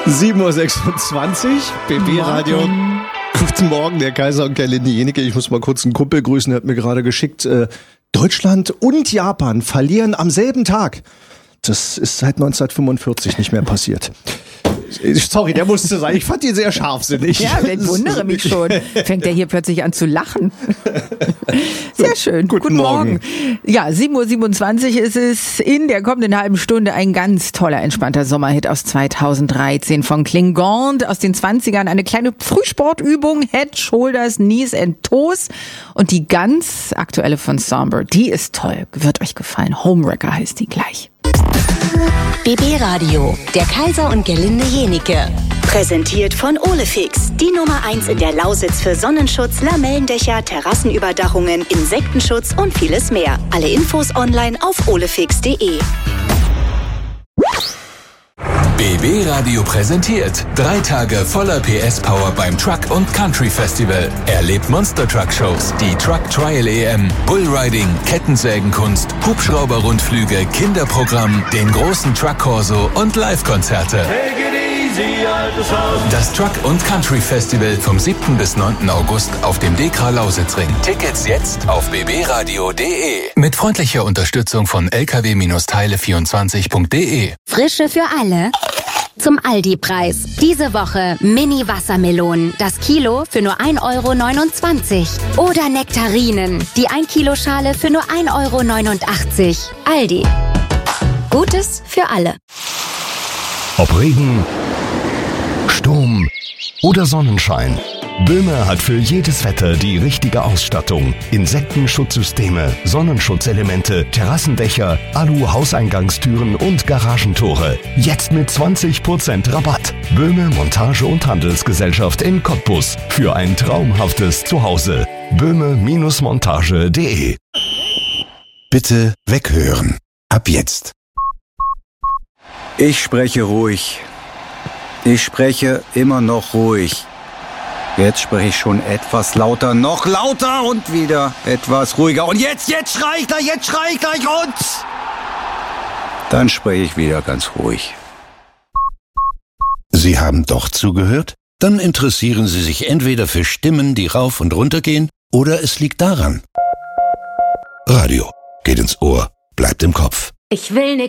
7:26 Uhr, BB Radio. Guten Morgen, der Kaiser und Gerlinde Jenike. Ich muss mal kurz einen Kumpel grüßen, der hat mir gerade geschickt. Deutschland und Japan verlieren am selben Tag. Das ist seit 1945 nicht mehr passiert. Sorry, der musste sein. Ich fand ihn sehr scharfsinnig. Ja, ich wundere mich schon. Fängt er hier plötzlich an zu lachen. Sehr schön. Guten Morgen. Ja, 7:27 Uhr ist es. In der kommenden halben Stunde ein ganz toller, entspannter Sommerhit aus 2013 von Klingande. Aus den 20ern eine kleine Frühsportübung. Head, Shoulders, Knees and Toes. Und die ganz aktuelle von Somber, die ist toll. Wird euch gefallen. Homewrecker heißt die gleich. BB Radio, der Kaiser und Gerlinde Jenike. Präsentiert von Olefix, die Nummer 1 in der Lausitz für Sonnenschutz, Lamellendächer, Terrassenüberdachungen, Insektenschutz und vieles mehr. Alle Infos online auf olefix.de. BB Radio präsentiert 3 Tage voller PS-Power beim Truck und Country Festival. Erlebt Monster Truck Shows, die Truck Trial EM, Bullriding, Kettensägenkunst, Hubschrauber-Rundflüge, Kinderprogramm, den großen Truck Corso und Live-Konzerte. Das Truck und Country Festival vom 7. bis 9. August auf dem Dekra Lausitzring. Tickets jetzt auf bbradio.de. Mit freundlicher Unterstützung von lkw-teile24.de. Frische für alle. Zum Aldi-Preis. Diese Woche Mini-Wassermelonen. Das Kilo für nur 1,29 €. Oder Nektarinen. Die 1-Kilo-Schale für nur 1,89 €. Aldi. Gutes für alle. Ob Regen, Sturm oder Sonnenschein. Böhme hat für jedes Wetter die richtige Ausstattung. Insektenschutzsysteme, Sonnenschutzelemente, Terrassendächer, Alu-Hauseingangstüren und Garagentore. Jetzt mit 20% Rabatt. Böhme Montage- und Handelsgesellschaft in Cottbus. Für ein traumhaftes Zuhause. Böhme-montage.de. Bitte weghören. Ab jetzt. Ich spreche ruhig. Ich spreche immer noch ruhig. Jetzt spreche ich schon etwas lauter, noch lauter und wieder etwas ruhiger. Und jetzt schrei ich gleich und dann spreche ich wieder ganz ruhig. Sie haben doch zugehört? Dann interessieren Sie sich entweder für Stimmen, die rauf und runter gehen, oder es liegt daran. Radio geht ins Ohr, bleibt im Kopf. Ich will